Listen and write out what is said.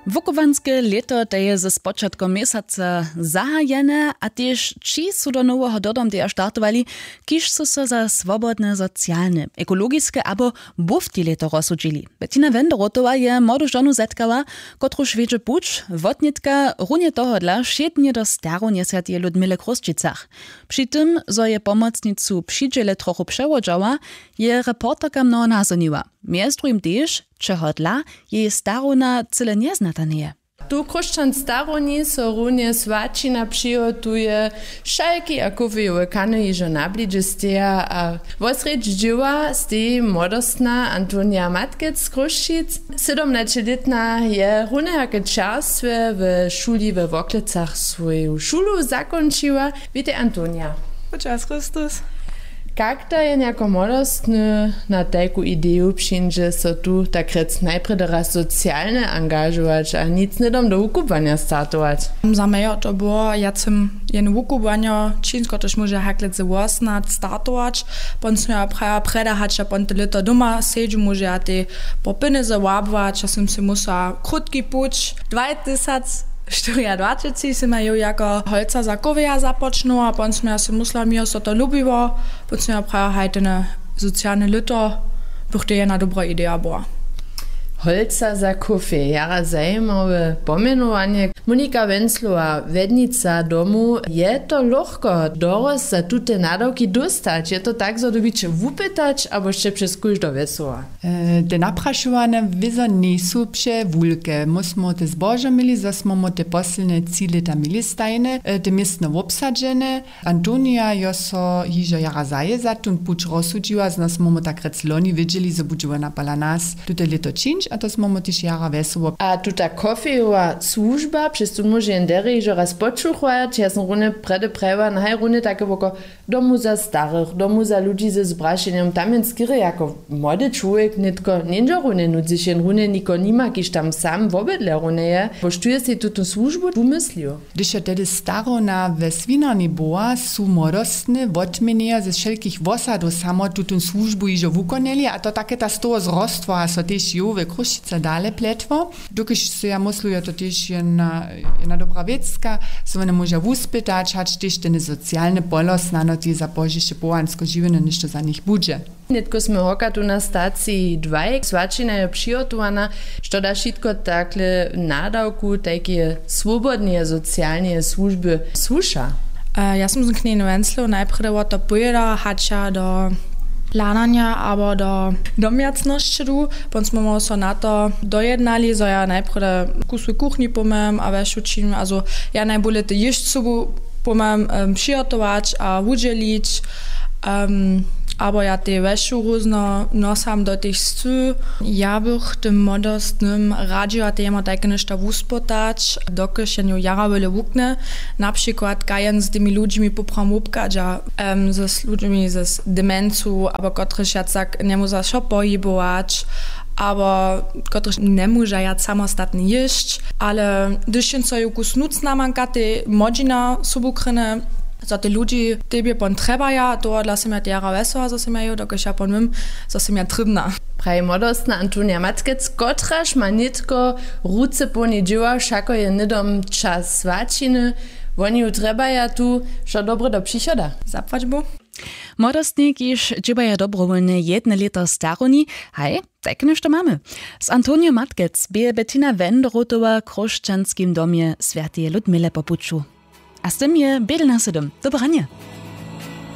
Wukowanske leto je ze spočatkom mjesaca zahajene, a tež či su do nového dodomdeja štartovali, kiž su se za swobodne, socialne, ekologiske abo bufti leto rozsudžili. Bettina Wenderotova je młodu žonu zetkała, kotruž vedže puč, wotnitka runie toho dla šetnie do staronjesatje Ludmile Kruščicach. Przy tym, zo je pomocnicu přiđele trochu převodžała, je reporterka mnoho nazoniła. Między drugim też, čeho dla je starona cyle nieznatanieje. Tu Kruščan staroni so runie svačina přihotuje šajki a kofejowe kany ižo nabliže steja a vosreč dživa steji młodostna Antonia Matkec z Kruščic. 17-letna je runehake čerstve w šuli we Woklecach swoju šulu zakončiła. Witaj Antonia. Počas Christus. Jak to je jako młodostny na taką ideju przyjdzie so tu tak rec najpierw raz socjalne angażować, a nic nie dom do ukupania startować? Za mnie to było, ja chcę jen ukupania, czynsko też może hakle ze własna startować, potem ja predahać, a potem lito doma siedzieć, może ja te popyny załabować, a sam się musa krótki puć, 2024 som ju jako holca za koveja započnula, a potom som ja si myslela, mi so to ľúbivo, potom som ja praja hajtene sociálne lito, bude jedna dobrá idea bola. Holca za kofie, jara zajímavé pomenovanie. Monika Venclova, vednica domu, je to ľahko dorost za tute nadawki dostać? Je to tak, że dobicie wupytać, albo jeszcze przez każdo wesoła? Te napraszowane wizo nie są przewulke. Musimy te zboże mieli, zasmo te posilne cile tam mieli stajne, te miestne obsadzene. Antonia joso hižo jara zaje za tun puč rozsudziła, z nas mamy tak rec loni widzieli, że budziła napala nas tute leto czynć, a to smo też jara wesoło. A tuta kofejowa służba, przez tu może jenderi, że raz počuchwać, ja sam runę predeprewa, na haj runę takie woko domu za starych, domu za ludzi ze zbraszeniem, tam jest skiery jako młody człowiek, nitko ninja runę nudzi się runę niko nima, kiż tam sam w obydle runę je, bo sztuje się tutą służbu umyslił. Když je tedy starona ve Svinarni była, są młodostne odmienia ze wszelkich wosadów samo tutą służbu iżo wukoneli, a to takie ta stoło zrostwo, a so też jo we Kruščice dale pletwo. Dokiż so ja myślę, to też jedna dobra wiecka, so one może wuspytać, hać też ten socjalny polos na noti za pożycie połansko żywione, niż to za nich budże. Netko sme hoka tu na stacji 2, svačina je přihotowana, što da šitko takle nadawku, takie swobodne socjalne służby słuša. Ja som z Knine Venclov najprv to pojeda hača do planania albo do domiacności tu, potom sme so na to dojednali, że ja najprv kusy kuchni pomem a vešučím, also ja najbolje te ježcu pomem přihotować a udzielić, aber ja te veszu różno nosam do tych stu. Ja bych tym młodostnym radziła tema takie nieszta wuspotać, dokud się nie jara wyle wukne, na przykład kajen z tymi ludźmi popram upkać, z ludźmi z demencją, albo kotryś jak nie może się pohybować, albo kotryś nie może jak samostatnie jeść, ale gdyż się co jakus nucna manka, te modzina subukryne, za te ludzi tebie potrzebaja, to dla sem ja jara wesoła, za sem ja dokud ja pomim, za sem ja trybna. Praje młodostna Antonia Matkec, kotraż ma nitko ruce poniedziała, szako je nidom czas svačiny, oni ju trebaja tu, że dobro do przychoda. Zapłać bo? Młodostnik iż dźibaja dobrowolne 1 leto staroni, haj, tak niż to mamy. Z Antonią Matkec bie Bettina Wenderotova w Kruščanskim domie Świętej Ludmile po puczu. A z tym je Biedl na 7. Dobranie.